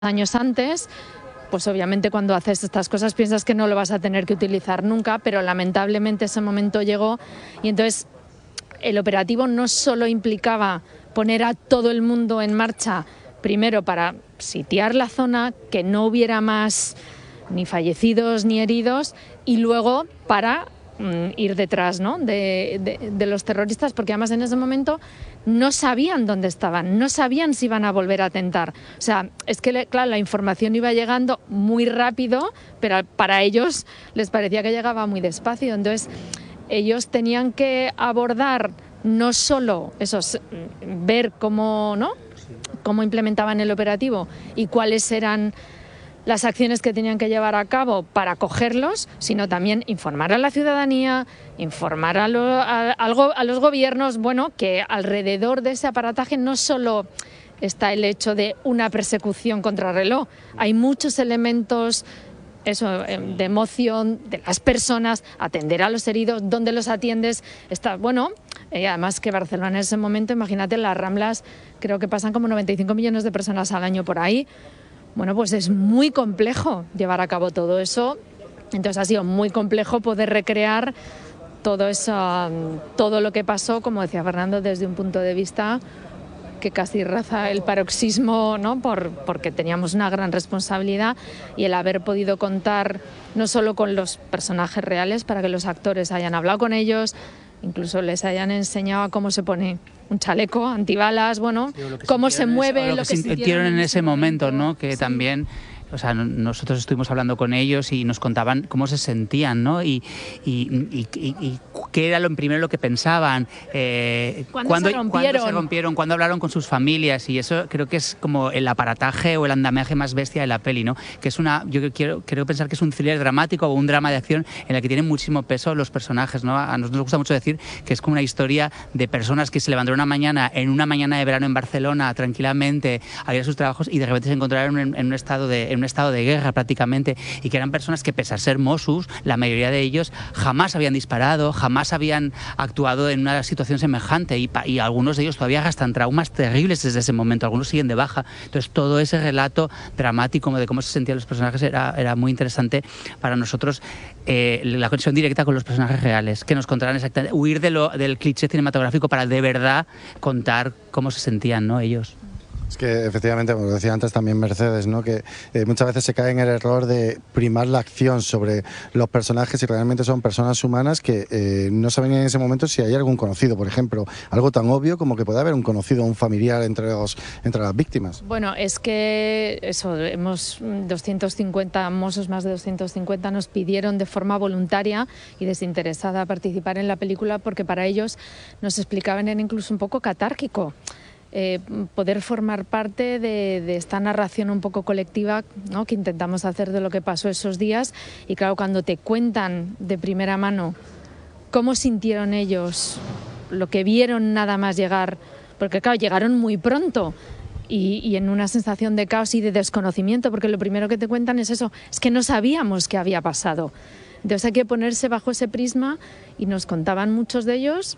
años antes. Pues obviamente cuando haces estas cosas piensas que no lo vas a tener que utilizar nunca, pero lamentablemente ese momento llegó y entonces el operativo no solo implicaba poner a todo el mundo en marcha, primero para sitiar la zona, que no hubiera más ni fallecidos ni heridos, y luego para ir detrás, ¿no?, de los terroristas, porque además en ese momento no sabían dónde estaban, no sabían si iban a volver a atentar. O sea, es que, claro, la información iba llegando muy rápido, pero para ellos les parecía que llegaba muy despacio. Entonces, ellos tenían que abordar no solo ver cómo, ¿no?, cómo implementaban el operativo y cuáles eran las acciones que tenían que llevar a cabo para cogerlos, sino también informar a la ciudadanía, informar a los gobiernos, bueno, que alrededor de ese aparataje no solo está el hecho de una persecución contrarreloj, hay muchos elementos de emoción de las personas, atender a los heridos, dónde los atiendes, además que Barcelona en ese momento, imagínate, las Ramblas creo que pasan como 95 millones de personas al año por ahí. Bueno, pues es muy complejo llevar a cabo todo eso, entonces ha sido muy complejo poder recrear todo lo que pasó, como decía Fernando, desde un punto de vista que casi raza el paroxismo, ¿no?, porque teníamos una gran responsabilidad, y el haber podido contar no solo con los personajes reales, para que los actores hayan hablado con ellos, incluso les hayan enseñado cómo se pone un chaleco antibalas, bueno, cómo se mueve, lo que sintieron en ese momento, ¿no? Que sí. También, o sea, nosotros estuvimos hablando con ellos y nos contaban cómo se sentían, ¿no? Y qué era lo primero lo que pensaban, cuándo se rompieron, cuándo hablaron con sus familias, y eso creo que es como el aparataje o el andamiaje más bestia de la peli, ¿no? Que es yo quiero pensar que es un thriller dramático o un drama de acción en el que tienen muchísimo peso los personajes, ¿no? A nosotros nos gusta mucho decir que es como una historia de personas que se levantaron una mañana de verano en Barcelona tranquilamente a ir a sus trabajos y de repente se encontraron en un estado de guerra prácticamente, y que eran personas que, pese a ser Mossos, la mayoría de ellos jamás habían disparado, jamás habían actuado en una situación semejante, y algunos de ellos todavía arrastran traumas terribles desde ese momento, algunos siguen de baja. Entonces todo ese relato dramático de cómo se sentían los personajes era muy interesante para nosotros, la conexión directa con los personajes reales, que nos contaran exactamente, huir del cliché cinematográfico para de verdad contar cómo se sentían, ¿no?, ellos. Es que efectivamente, como decía antes también Mercedes, ¿no?, que muchas veces se cae en el error de primar la acción sobre los personajes, y realmente son personas humanas que no saben en ese momento si hay algún conocido, por ejemplo, algo tan obvio como que puede haber un conocido o un familiar entre las víctimas. Bueno, es que hemos 250 Mossos, más de 250, nos pidieron de forma voluntaria y desinteresada participar en la película, porque para ellos, nos explicaban, era incluso un poco catárquico. Poder formar parte de esta narración un poco colectiva, ¿no?, que intentamos hacer de lo que pasó esos días. Y claro, cuando te cuentan de primera mano cómo sintieron ellos, lo que vieron nada más llegar, porque claro, llegaron muy pronto y en una sensación de caos y de desconocimiento, porque lo primero que te cuentan es eso, es que no sabíamos qué había pasado. Entonces hay que ponerse bajo ese prisma, y nos contaban muchos de ellos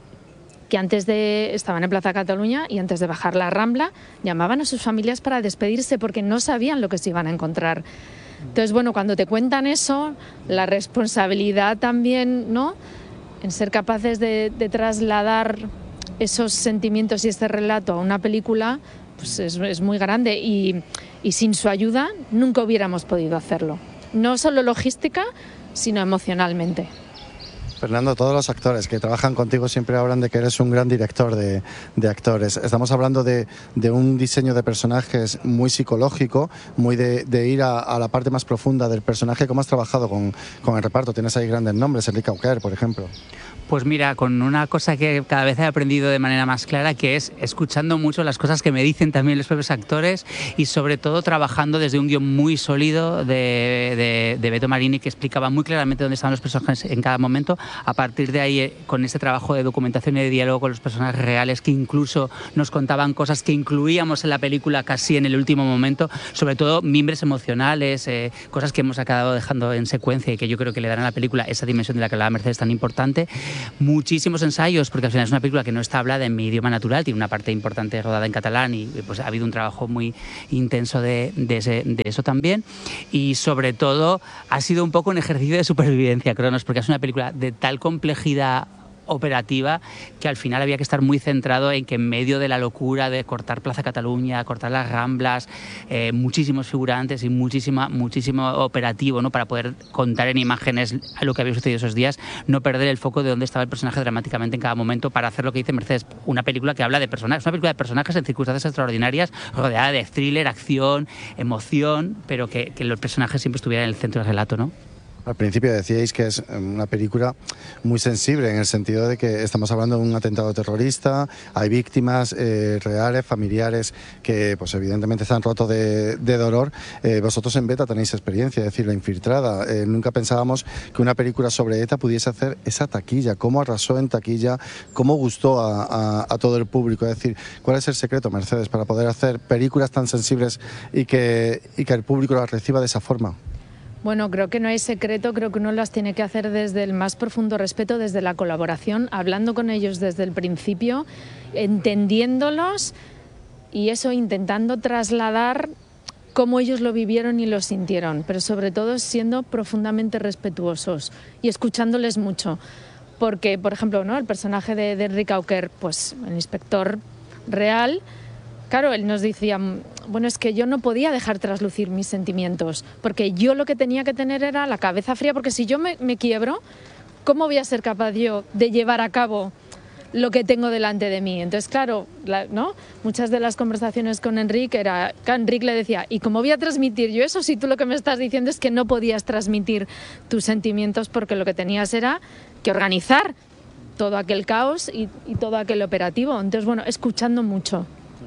que estaban en Plaza Cataluña y antes de bajar la Rambla llamaban a sus familias para despedirse porque no sabían lo que se iban a encontrar. Entonces, bueno, cuando te cuentan eso, la responsabilidad también, ¿no?, en ser capaces de trasladar esos sentimientos y este relato a una película, pues es muy grande, y sin su ayuda nunca hubiéramos podido hacerlo. No solo logística, sino emocionalmente. Fernando, todos los actores que trabajan contigo siempre hablan de que eres un gran director de actores. Estamos hablando de un diseño de personajes muy psicológico, muy de ir a la parte más profunda del personaje. ¿Cómo has trabajado con el reparto? Tienes ahí grandes nombres, Enrique Auquer, por ejemplo. Pues mira, con una cosa que cada vez he aprendido de manera más clara, que es escuchando mucho las cosas que me dicen también los propios actores, y sobre todo trabajando desde un guión muy sólido de Beto Marini, que explicaba muy claramente dónde estaban los personajes en cada momento. A partir de ahí, con ese trabajo de documentación y de diálogo con los personajes reales, que incluso nos contaban cosas que incluíamos en la película casi en el último momento, sobre todo mimbres emocionales, cosas que hemos acabado dejando en secuencia y que yo creo que le dan a la película esa dimensión de la que hablaba Mercedes tan importante. muchísimos ensayos, porque al final es una película que no está hablada en mi idioma natural, tiene una parte importante rodada en catalán y pues ha habido un trabajo muy intenso de eso también. Y sobre todo ha sido un poco un ejercicio de supervivencia, Cronos, porque es una película de tal complejidad operativa que al final había que estar muy centrado en que en medio de la locura de cortar Plaza Cataluña, cortar las Ramblas, muchísimos figurantes y muchísimo operativo, ¿no?, para poder contar en imágenes lo que había sucedido esos días, no perder el foco de dónde estaba el personaje dramáticamente en cada momento, para hacer lo que dice Mercedes, una película que habla de personajes, una película de personajes en circunstancias extraordinarias, rodeada de thriller, acción, emoción, pero que los personajes siempre estuvieran en el centro del relato, ¿no? Al principio decíais que es una película muy sensible, en el sentido de que estamos hablando de un atentado terrorista, hay víctimas reales, familiares, que pues evidentemente están rotos de dolor. Vosotros en Beta tenéis experiencia, es decir, La Infiltrada. Nunca pensábamos que una película sobre ETA pudiese hacer esa taquilla, cómo arrasó en taquilla, cómo gustó a todo el público. Es decir, ¿cuál es el secreto, Mercedes, para poder hacer películas tan sensibles y que el público las reciba de esa forma? Bueno, creo que no hay secreto, creo que uno las tiene que hacer desde el más profundo respeto, desde la colaboración, hablando con ellos desde el principio, entendiéndolos y eso, intentando trasladar cómo ellos lo vivieron y lo sintieron, pero sobre todo siendo profundamente respetuosos y escuchándoles mucho. Porque, por ejemplo, ¿no?, el personaje de Enric Auquer, pues el inspector real, claro, él nos decía, bueno, es que yo no podía dejar traslucir mis sentimientos, porque yo lo que tenía que tener era la cabeza fría, porque si yo me quiebro, ¿cómo voy a ser capaz yo de llevar a cabo lo que tengo delante de mí? Entonces, claro, ¿no?, muchas de las conversaciones con Enric era, Enric le decía, ¿y cómo voy a transmitir yo eso si tú lo que me estás diciendo es que no podías transmitir tus sentimientos porque lo que tenías era que organizar todo aquel caos y todo aquel operativo? Entonces, bueno, escuchando mucho.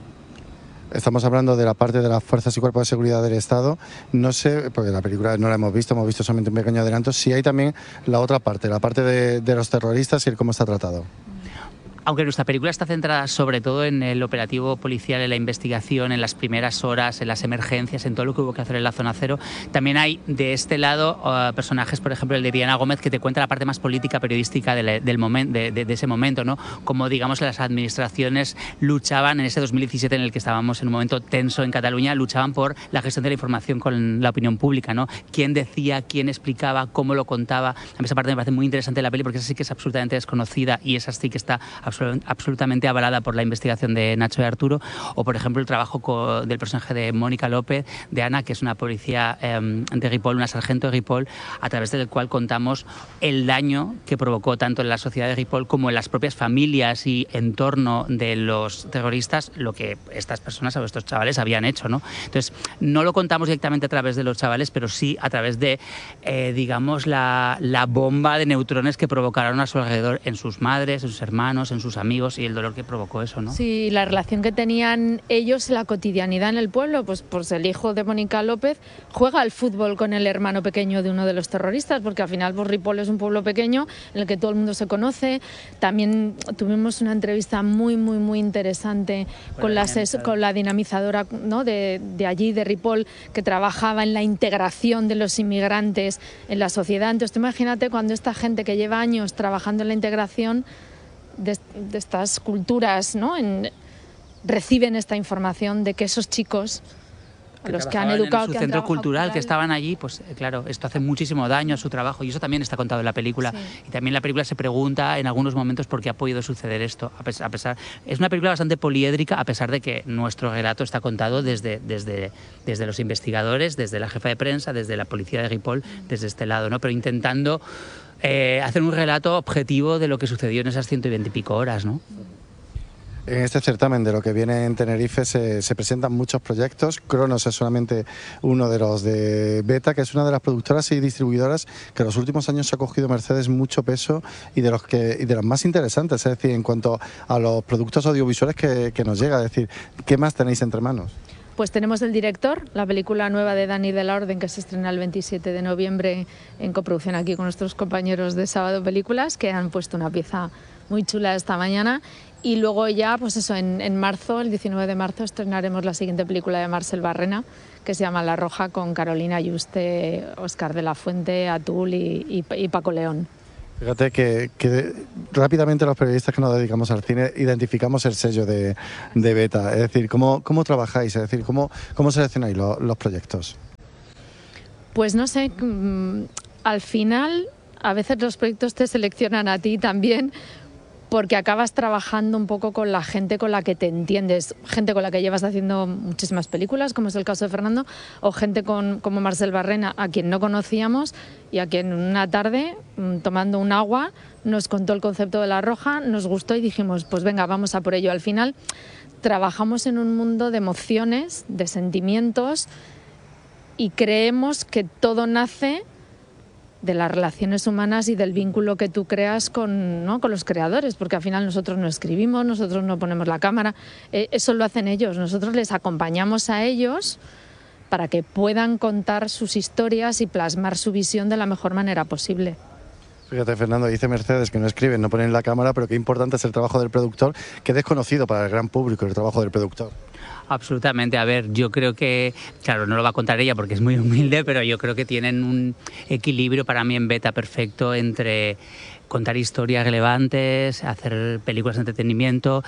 Estamos hablando de la parte de las fuerzas y cuerpos de seguridad del Estado. No sé, porque la película no la hemos visto solamente un pequeño adelanto, si hay también la otra parte, la parte de los terroristas y el cómo está tratado. Aunque nuestra película está centrada sobre todo en el operativo policial, en la investigación, en las primeras horas, en las emergencias, en todo lo que hubo que hacer en la zona cero, también hay de este lado personajes, por ejemplo el de Diana Gómez, que te cuenta la parte más política, periodística del momento, de ese momento, ¿no? Como, digamos, las administraciones luchaban en ese 2017 en el que estábamos en un momento tenso en Cataluña, luchaban por la gestión de la información con la opinión pública, ¿no? Quién decía, quién explicaba, cómo lo contaba. A mí esa parte me parece muy interesante de la peli, porque esa sí que es absolutamente desconocida y esa sí que está absolutamente avalada por la investigación de Nacho y Arturo. O, por ejemplo, el trabajo del personaje de Mónica López, de Ana, que es una policía de Ripoll, una sargento de Ripoll, a través del cual contamos el daño que provocó tanto en la sociedad de Ripoll como en las propias familias y entorno de los terroristas, lo que estas personas o estos chavales habían hecho, ¿no? Entonces, no lo contamos directamente a través de los chavales, pero sí a través de, digamos, la bomba de neutrones que provocaron a su alrededor, en sus madres, en sus hermanos, en sus amigos, y el dolor que provocó eso, ¿no? Sí, la relación que tenían ellos, la cotidianidad en el pueblo, pues el hijo de Mónica López juega al fútbol con el hermano pequeño de uno de los terroristas, porque al final pues, Ripoll es un pueblo pequeño en el que todo el mundo se conoce. También tuvimos una entrevista muy interesante con la dinamizadora, ¿no?, de allí, de Ripoll, que trabajaba en la integración de los inmigrantes en la sociedad. Entonces, tú imagínate cuando esta gente que lleva años trabajando en la integración de estas culturas, ¿no?, reciben esta información de que esos chicos, a los que han educado, en su centro cultural, que estaban allí, pues claro, esto hace muchísimo daño a su trabajo, y eso también está contado en la película. Sí. Y también la película se pregunta en algunos momentos por qué ha podido suceder esto. A pesar, es una película bastante poliédrica, a pesar de que nuestro relato está contado desde los investigadores, desde la jefa de prensa, desde la policía de Ripoll, desde este lado, ¿no? Pero intentando hacer un relato objetivo de lo que sucedió en esas 120 y pico horas, ¿no? En este certamen de lo que viene en Tenerife se presentan muchos proyectos. Cronos es solamente uno de los de Beta, que es una de las productoras y distribuidoras que en los últimos años ha cogido Mercedes mucho peso y de las más interesantes, es decir, en cuanto a los productos audiovisuales que nos llega. Es decir, ¿qué más tenéis entre manos? Pues tenemos El Director, la película nueva de Dani de la Orden, que se estrena el 27 de noviembre en coproducción aquí con nuestros compañeros de Sábado Películas, que han puesto una pieza muy chula esta mañana. Y luego ya, pues eso, en marzo, el 19 de marzo, estrenaremos la siguiente película de Marcel Barrena, que se llama La Roja, con Carolina Yuste, Óscar de la Fuente, Atul y Paco León. Fíjate que rápidamente los periodistas que nos dedicamos al cine identificamos el sello de Beta. Es decir, ¿cómo trabajáis? Es decir, ¿cómo seleccionáis los proyectos? Pues no sé, al final a veces los proyectos te seleccionan a ti también, porque acabas trabajando un poco con la gente con la que te entiendes, gente con la que llevas haciendo muchísimas películas, como es el caso de Fernando, o gente como Marcel Barrena, a quien no conocíamos y a quien una tarde, tomando un agua, nos contó el concepto de La Roja, nos gustó y dijimos, pues venga, vamos a por ello. Al final trabajamos en un mundo de emociones, de sentimientos, y creemos que todo nace de las relaciones humanas y del vínculo que tú creas con los creadores, porque al final nosotros no escribimos, nosotros no ponemos la cámara, eso lo hacen ellos, nosotros les acompañamos a ellos para que puedan contar sus historias y plasmar su visión de la mejor manera posible. Fíjate, Fernando, dice Mercedes que no escriben, no ponen la cámara, pero qué importante es el trabajo del productor, qué desconocido para el gran público el trabajo del productor. Absolutamente. A ver, yo creo que, claro, no lo va a contar ella porque es muy humilde, pero yo creo que tienen un equilibrio para mí en Beta perfecto entre contar historias relevantes, hacer películas de entretenimiento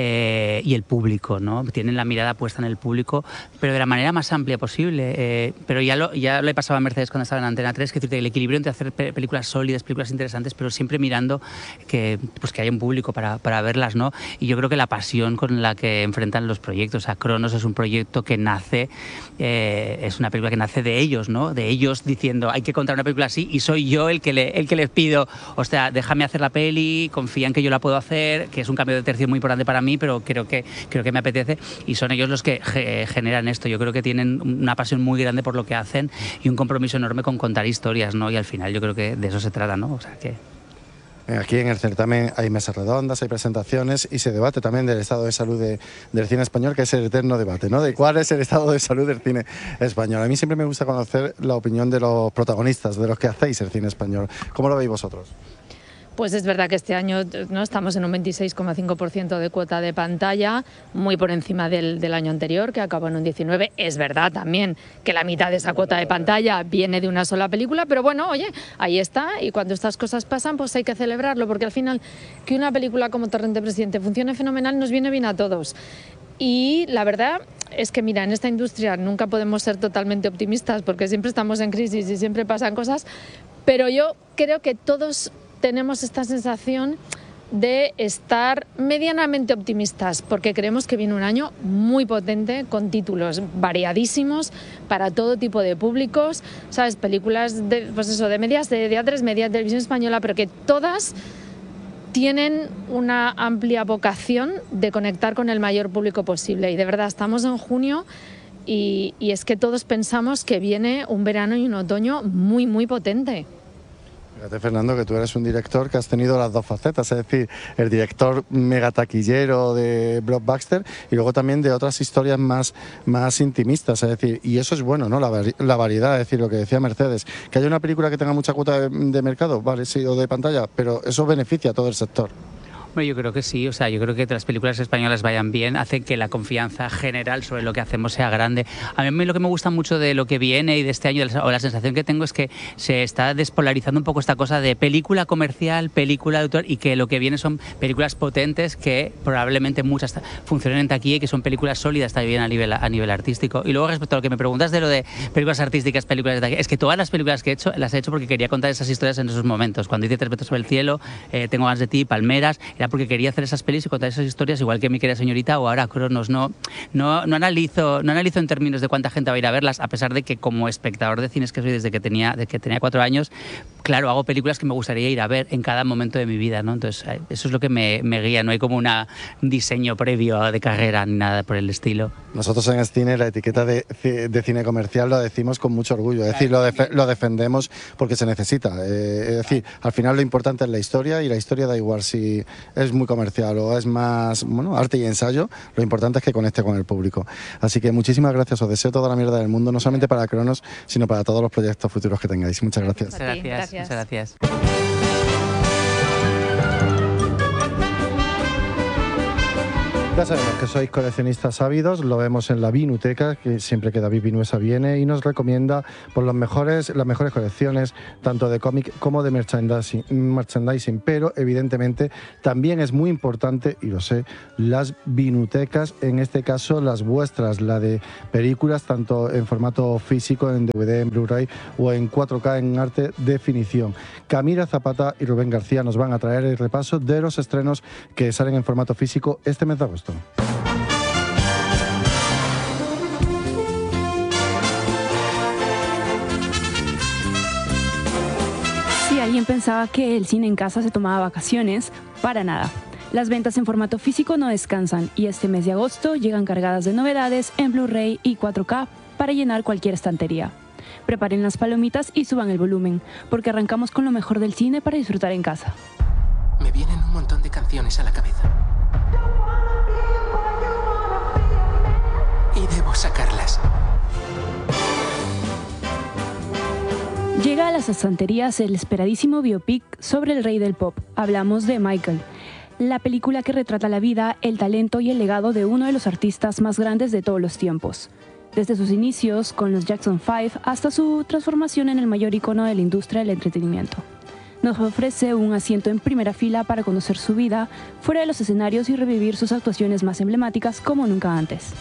y el público, ¿no? Tienen la mirada puesta en el público, pero de la manera más amplia posible. Pero ya lo he pasado a Mercedes cuando estaba en Antena 3, que es decir, el equilibrio entre hacer películas sólidas, películas interesantes, pero siempre mirando que haya un público para verlas, ¿no? Y yo creo que la pasión con la que enfrentan los proyectos. O sea, Cronos es un proyecto que nace, es una película que nace de ellos, ¿no? De ellos diciendo, hay que contar una película así y soy yo el que les pido, o sea, déjame hacer la peli, confía en que yo la puedo hacer, que es un cambio de tercio muy importante para mí, pero creo que me apetece, y son ellos los que generan esto. Yo creo que tienen una pasión muy grande por lo que hacen y un compromiso enorme con contar historias, ¿no? Y al final yo creo que de eso se trata, ¿no? O sea que... Aquí en el certamen hay mesas redondas, hay presentaciones y se debate también del estado de salud del cine español, que es el eterno debate, ¿no? De cuál es el estado de salud del cine español. A mí siempre me gusta conocer la opinión de los protagonistas, de los que hacéis el cine español. ¿Cómo lo veis vosotros? Pues es verdad que este año no estamos en un 26,5% de cuota de pantalla, muy por encima del año anterior, que acabó en un 19%. Es verdad también que la mitad de esa cuota de pantalla viene de una sola película, pero bueno, oye, ahí está, y cuando estas cosas pasan, pues hay que celebrarlo, porque al final que una película como Torrente Presidente funcione fenomenal nos viene bien a todos. Y la verdad es que, mira, en esta industria nunca podemos ser totalmente optimistas, porque siempre estamos en crisis y siempre pasan cosas, pero yo creo que todos tenemos esta sensación de estar medianamente optimistas, porque creemos que viene un año muy potente, con títulos variadísimos para todo tipo de públicos, ¿sabes? Películas de medias de A3, media televisión española, pero que todas tienen una amplia vocación de conectar con el mayor público posible. Y de verdad, estamos en junio y es que todos pensamos que viene un verano y un otoño muy, muy potente. Fíjate, Fernando, que tú eres un director que has tenido las dos facetas, es decir, el director megataquillero de blockbuster y luego también de otras historias más intimistas, es decir, y eso es bueno, ¿no? La variedad, es decir, lo que decía Mercedes, que haya una película que tenga mucha cuota de mercado, vale, sí, o de pantalla, pero eso beneficia a todo el sector. Bueno, yo creo que sí, o sea, yo creo que las películas españolas vayan bien, hacen que la confianza general sobre lo que hacemos sea grande. A mí lo que me gusta mucho de lo que viene y de este año, o la sensación que tengo, es que se está despolarizando un poco esta cosa de película comercial, película de autor, y que lo que viene son películas potentes que probablemente muchas funcionen en taquilla y que son películas sólidas también a nivel artístico. Y luego, respecto a lo que me preguntas de lo de películas artísticas, películas de taquilla, es que todas las películas que he hecho las he hecho porque quería contar esas historias en esos momentos. Cuando hice 3 metros sobre el cielo, Tengo ganas de ti, Palmeras, era porque quería hacer esas pelis y contar esas historias, igual que Mi querida señorita o ahora Cronos. No analizo en términos de cuánta gente va a ir a verlas, a pesar de que como espectador de cines que soy desde que tenía 4 años, claro, hago películas que me gustaría ir a ver en cada momento de mi vida, ¿no? Entonces eso es lo que me guía, no hay como un diseño previo de carrera ni nada por el estilo. Nosotros en Scene la etiqueta de cine comercial lo decimos con mucho orgullo, es decir, lo defendemos porque se necesita, es decir, al final lo importante es la historia, y la historia da igual si es muy comercial o es más, bueno, arte y ensayo, lo importante es que conecte con el público. Así que muchísimas gracias, os deseo toda la mierda del mundo, no solamente para Cronos, sino para todos los proyectos futuros que tengáis. Muchas gracias. Muchas gracias. Ya sabemos que sois coleccionistas ávidos, lo vemos en la Vinuteca, que siempre que David Vinuesa viene y nos recomienda por las mejores colecciones, tanto de cómic como de merchandising, pero evidentemente también es muy importante, y lo sé, las vinutecas, en este caso las vuestras, la de películas, tanto en formato físico, en DVD, en Blu-ray o en 4K en alta definición. Camila Zapata y Rubén García nos van a traer el repaso de los estrenos que salen en formato físico este mes de agosto. Si alguien pensaba que el cine en casa se tomaba vacaciones, para nada. Las ventas en formato físico no descansan y este mes de agosto llegan cargadas de novedades en Blu-ray y 4K para llenar cualquier estantería. Preparen las palomitas y suban el volumen, porque arrancamos con lo mejor del cine para disfrutar en casa. Me vienen un montón de canciones a la cabeza. Y debo sacarlas. Llega a las estanterías el esperadísimo biopic sobre el rey del pop. Hablamos de Michael, la película que retrata la vida, el talento y el legado de uno de los artistas más grandes de todos los tiempos. Desde sus inicios con los Jackson 5 hasta su transformación en el mayor icono de la industria del entretenimiento. Nos ofrece un asiento en primera fila para conocer su vida fuera de los escenarios y revivir sus actuaciones más emblemáticas como nunca antes.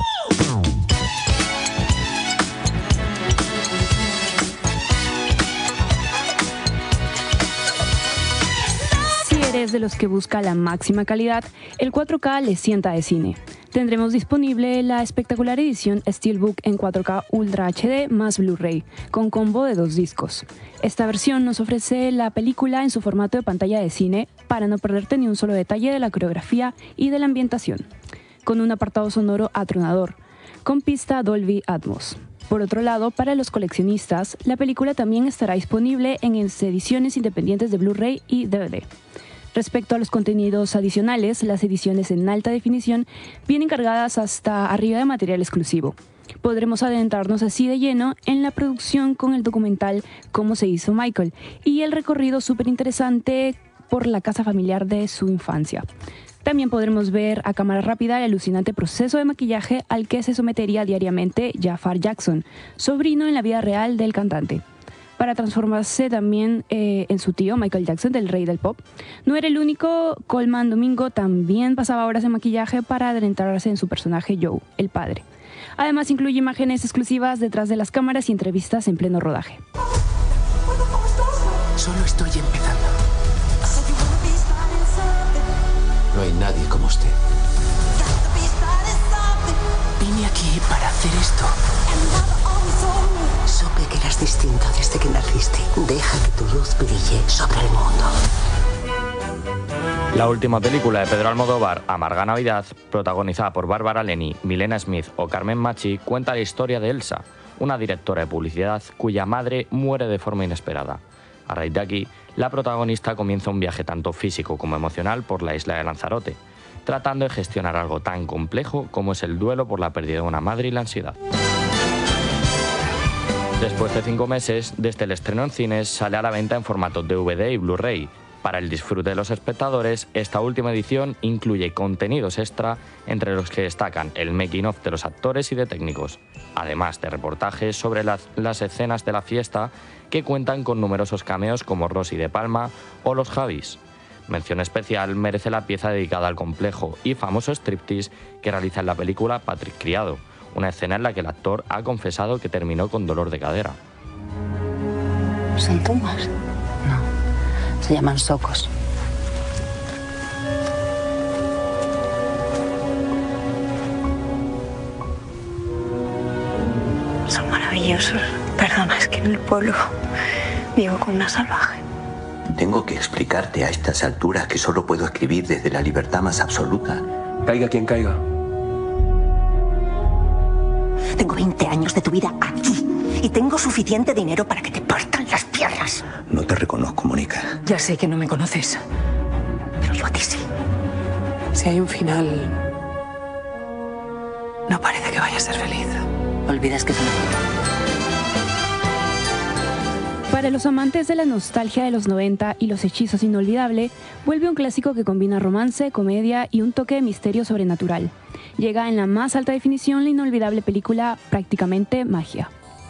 Si eres de los que busca la máxima calidad, el 4K le sienta de cine. Tendremos disponible la espectacular edición Steelbook en 4K Ultra HD más Blu-ray, con combo de 2 discos. Esta versión nos ofrece la película en su formato de pantalla de cine para no perderte ni un solo detalle de la coreografía y de la ambientación, con un apartado sonoro atronador, con pista Dolby Atmos. Por otro lado, para los coleccionistas, la película también estará disponible en ediciones independientes de Blu-ray y DVD. Respecto a los contenidos adicionales, las ediciones en alta definición vienen cargadas hasta arriba de material exclusivo. Podremos adentrarnos así de lleno en la producción con el documental Cómo se hizo Michael y el recorrido súper interesante por la casa familiar de su infancia. También podremos ver a cámara rápida el alucinante proceso de maquillaje al que se sometería diariamente Jafar Jackson, sobrino en la vida real del cantante, para transformarse también en su tío Michael Jackson, del rey del pop. No era el único, Colman Domingo también pasaba horas de maquillaje para adentrarse en su personaje Joe, el padre. Además incluye imágenes exclusivas detrás de las cámaras y entrevistas en pleno rodaje. Solo estoy empezando. No hay nadie como usted. Vine aquí para hacer esto. Supe que eras distinto desde que naciste. Deja que tu luz brille sobre el mundo. La última película de Pedro Almodóvar, Amarga Navidad, protagonizada por Bárbara Leni, Milena Smith o Carmen Machi, cuenta la historia de Elsa, una directora de publicidad cuya madre muere de forma inesperada. A raíz de aquí, la protagonista comienza un viaje tanto físico como emocional por la isla de Lanzarote, tratando de gestionar algo tan complejo como es el duelo por la pérdida de una madre y la ansiedad. Después de 5 meses, desde el estreno en cines, sale a la venta en formatos DVD y Blu-ray. Para el disfrute de los espectadores, esta última edición incluye contenidos extra, entre los que destacan el making of de los actores y de técnicos, además de reportajes sobre las escenas de la fiesta que cuentan con numerosos cameos como Rosy de Palma o los Javis. Mención especial merece la pieza dedicada al complejo y famoso striptease que realiza en la película Patrick Criado, una escena en la que el actor ha confesado que terminó con dolor de cadera. ¿Son tumbas? No, se llaman socos. Son maravillosos. Perdona, es que en el pueblo vivo con una salvaje. Tengo que explicarte a estas alturas que solo puedo escribir desde la libertad más absoluta. Caiga quien caiga. Tengo 20 años de tu vida aquí y tengo suficiente dinero para que te partan las piernas. No te reconozco, Mónica. Ya sé que no me conoces, pero yo a ti sí. Si hay un final, no parece que vaya a ser feliz. Olvidas que es una... Para los amantes de la nostalgia de los 90 y los hechizos inolvidable, vuelve un clásico que combina romance, comedia y un toque de misterio sobrenatural. Llega en la más alta definición la inolvidable película Prácticamente Magia.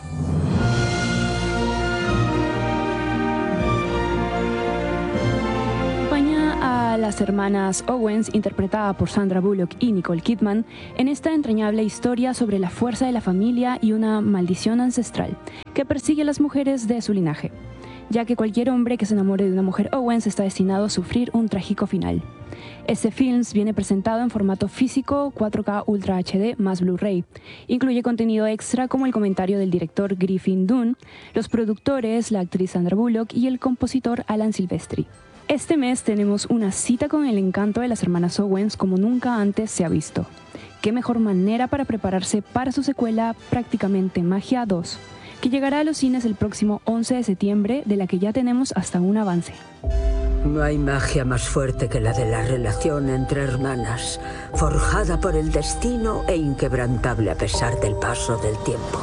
Acompaña a las hermanas Owens, interpretada por Sandra Bullock y Nicole Kidman, en esta entrañable historia sobre la fuerza de la familia y una maldición ancestral que persigue a las mujeres de su linaje, ya que cualquier hombre que se enamore de una mujer Owens está destinado a sufrir un trágico final. Este film viene presentado en formato físico 4K Ultra HD más Blu-ray. Incluye contenido extra como el comentario del director Griffin Dunne, los productores, la actriz Sandra Bullock y el compositor Alan Silvestri. Este mes tenemos una cita con el encanto de las hermanas Owens como nunca antes se ha visto. ¿Qué mejor manera para prepararse para su secuela Prácticamente Magia 2? Que llegará a los cines el próximo 11 de septiembre, de la que ya tenemos hasta un avance. No hay magia más fuerte que la de la relación entre hermanas, forjada por el destino e inquebrantable a pesar del paso del tiempo.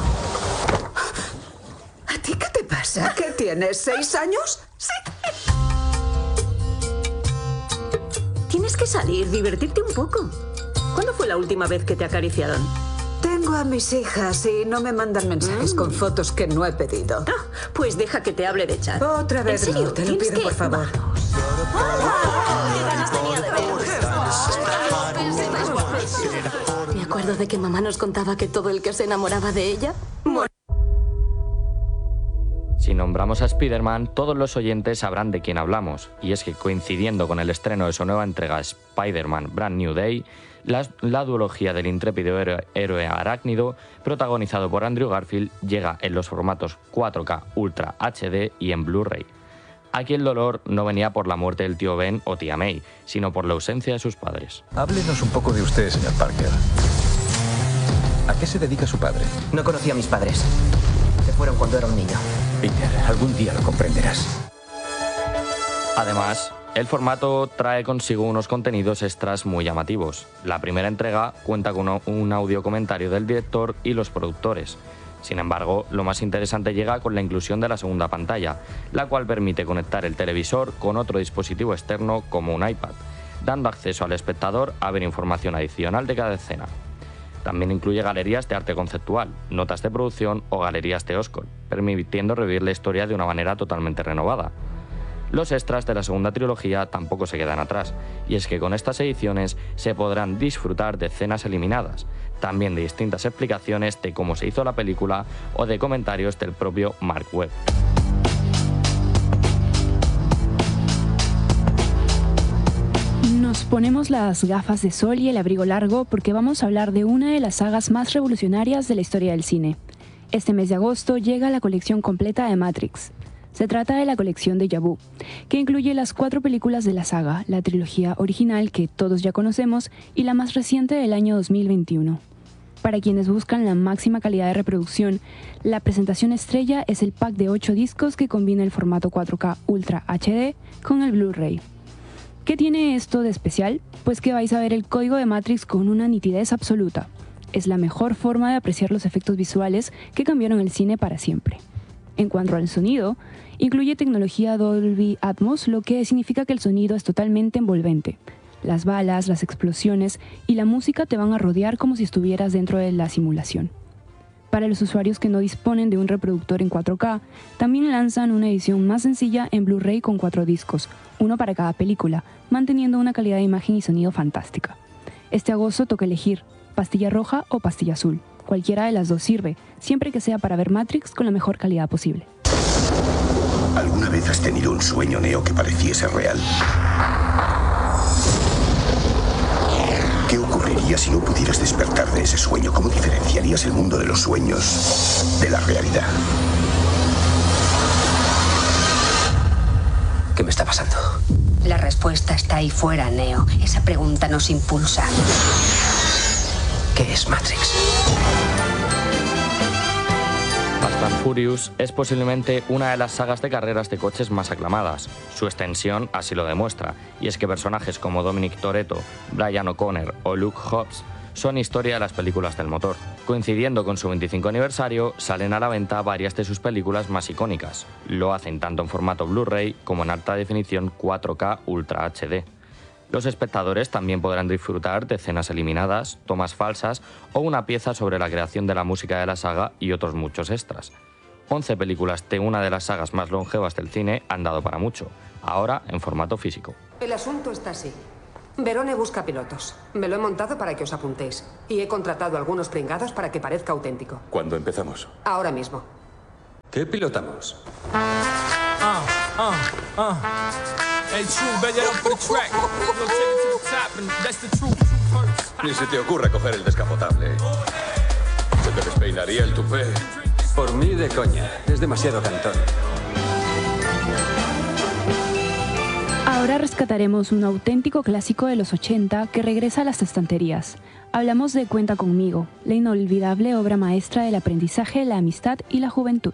¿A ti qué te pasa? ¿Qué tienes, 6 años? Sí. Tienes que salir, divertirte un poco. ¿Cuándo fue la última vez que te acariciaron? Tengo a mis hijas y no me mandan mensajes con fotos que no he pedido. Ah, pues deja que te hable de chat. Otra vez, ¿En serio? no, te lo pido, por favor. Me acuerdo de que mamá nos contaba que todo el que se enamoraba de ella... Si nombramos a Spider-Man, todos los oyentes sabrán de quién hablamos, y es que coincidiendo con el estreno de su nueva entrega Spider-Man Brand New Day, la duología del intrépido héroe arácnido, protagonizado por Andrew Garfield, llega en los formatos 4K Ultra HD y en Blu-ray. Aquí el dolor no venía por la muerte del tío Ben o tía May, sino por la ausencia de sus padres. Háblenos un poco de usted, señor Parker. ¿A qué se dedica su padre? No conocí a mis padres. Se fueron cuando era un niño. Peter, algún día lo comprenderás. Además, el formato trae consigo unos contenidos extras muy llamativos. La primera entrega cuenta con un audio comentario del director y los productores. Sin embargo, lo más interesante llega con la inclusión de la segunda pantalla, la cual permite conectar el televisor con otro dispositivo externo como un iPad, dando acceso al espectador a ver información adicional de cada escena. También incluye galerías de arte conceptual, notas de producción o galerías de Oscar, permitiendo revivir la historia de una manera totalmente renovada. Los extras de la segunda trilogía tampoco se quedan atrás, y es que con estas ediciones se podrán disfrutar de escenas eliminadas, también de distintas explicaciones de cómo se hizo la película o de comentarios del propio Mark Webb. Nos ponemos las gafas de sol y el abrigo largo porque vamos a hablar de una de las sagas más revolucionarias de la historia del cine. Este mes de agosto llega la colección completa de Matrix. Se trata de la colección Déjà Vu, que incluye las 4 películas de la saga, la trilogía original que todos ya conocemos y la más reciente del año 2021. Para quienes buscan la máxima calidad de reproducción, la presentación estrella es el pack de 8 discos que combina el formato 4K Ultra HD con el Blu-ray. ¿Qué tiene esto de especial? Pues que vais a ver el código de Matrix con una nitidez absoluta. Es la mejor forma de apreciar los efectos visuales que cambiaron el cine para siempre. En cuanto al sonido, incluye tecnología Dolby Atmos, lo que significa que el sonido es totalmente envolvente. Las balas, las explosiones y la música te van a rodear como si estuvieras dentro de la simulación. Para los usuarios que no disponen de un reproductor en 4K, también lanzan una edición más sencilla en Blu-ray con 4 discos, uno para cada película, manteniendo una calidad de imagen y sonido fantástica. Este agosto toca elegir pastilla roja o pastilla azul. Cualquiera de las dos sirve, siempre que sea para ver Matrix con la mejor calidad posible. ¿Alguna vez has tenido un sueño, Neo, que pareciese real? ¿Qué ocurriría si no pudieras despertar de ese sueño? ¿Cómo diferenciarías el mundo de los sueños de la realidad? ¿Qué me está pasando? La respuesta está ahí fuera, Neo. Esa pregunta nos impulsa. ¿Qué es Matrix? Fast and Furious es posiblemente una de las sagas de carreras de coches más aclamadas. Su extensión así lo demuestra, y es que personajes como Dominic Toretto, Brian O'Connor o Luke Hobbs son historia de las películas del motor. Coincidiendo con su 25 aniversario, salen a la venta varias de sus películas más icónicas. Lo hacen tanto en formato Blu-ray como en alta definición 4K Ultra HD. Los espectadores también podrán disfrutar de escenas eliminadas, tomas falsas o una pieza sobre la creación de la música de la saga y otros muchos extras. 11 películas de una de las sagas más longevas del cine han dado para mucho, ahora en formato físico. El asunto está así. Verone busca pilotos. Me lo he montado para que os apuntéis. Y he contratado a algunos pringados para que parezca auténtico. ¿Cuándo empezamos? Ahora mismo. ¿Qué pilotamos? Ni se te ocurra coger el descapotable. Se te despeinaría el tupé. Por mí de coña. Es demasiado cantón. Ahora rescataremos un auténtico clásico de los 80 que regresa a las estanterías. Hablamos de Cuenta conmigo, la inolvidable obra maestra del aprendizaje, la amistad y la juventud.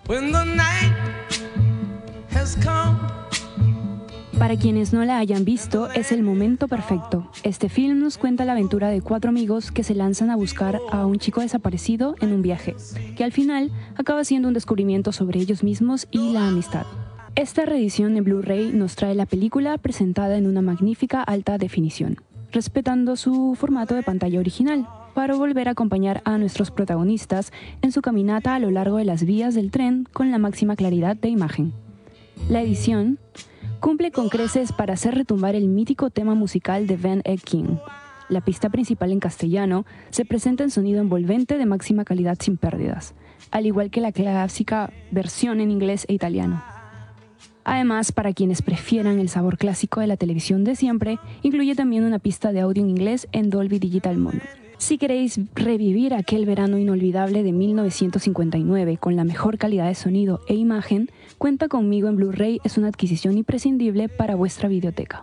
Para quienes no la hayan visto, es el momento perfecto. Este film nos cuenta la aventura de 4 amigos que se lanzan a buscar a un chico desaparecido en un viaje, que al final acaba siendo un descubrimiento sobre ellos mismos y la amistad. Esta reedición en Blu-ray nos trae la película presentada en una magnífica alta definición, respetando su formato de pantalla original, para volver a acompañar a nuestros protagonistas en su caminata a lo largo de las vías del tren con la máxima claridad de imagen. La edición cumple con creces para hacer retumbar el mítico tema musical de Van Eyck King. La pista principal en castellano se presenta en sonido envolvente de máxima calidad sin pérdidas, al igual que la clásica versión en inglés e italiano. Además, para quienes prefieran el sabor clásico de la televisión de siempre, incluye también una pista de audio en inglés en Dolby Digital Mono. Si queréis revivir aquel verano inolvidable de 1959 con la mejor calidad de sonido e imagen, Cuenta conmigo en Blu-ray es una adquisición imprescindible para vuestra videoteca.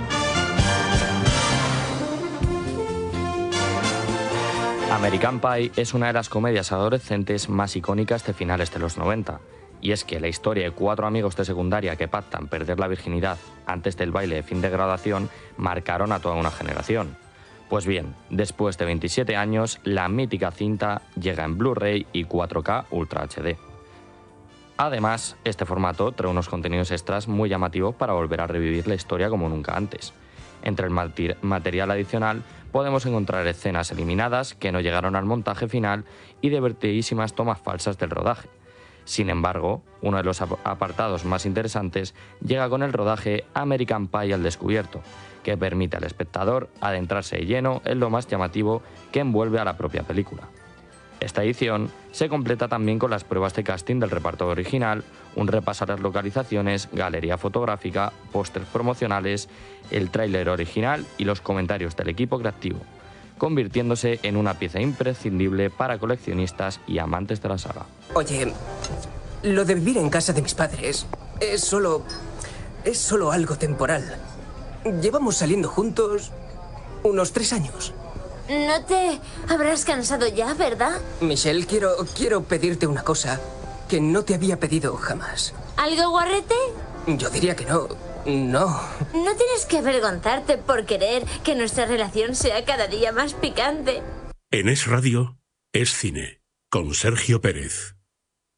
American Pie es una de las comedias adolescentes más icónicas de finales de los 90. Y es que la historia de 4 amigos de secundaria que pactan perder la virginidad antes del baile de fin de graduación marcaron a toda una generación. Pues bien, después de 27 años, la mítica cinta llega en Blu-ray y 4K Ultra HD. Además, este formato trae unos contenidos extras muy llamativos para volver a revivir la historia como nunca antes. Entre el material adicional podemos encontrar escenas eliminadas que no llegaron al montaje final y divertidísimas tomas falsas del rodaje. Sin embargo, uno de los apartados más interesantes llega con el rodaje American Pie al descubierto, que permite al espectador adentrarse de lleno en lo más llamativo que envuelve a la propia película. Esta edición se completa también con las pruebas de casting del reparto original, un repaso a las localizaciones, galería fotográfica, pósters promocionales, el tráiler original y los comentarios del equipo creativo, convirtiéndose en una pieza imprescindible para coleccionistas y amantes de la saga. Oye, lo de vivir en casa de mis padres es solo algo temporal. Llevamos saliendo juntos unos 3 años. No te habrás cansado ya, ¿verdad? Michelle, quiero pedirte una cosa que no te había pedido jamás. ¿Algo, guarrete? Yo diría que no. No. No tienes que avergonzarte por querer que nuestra relación sea cada día más picante. En Es Radio, Es Cine, con Sergio Pérez.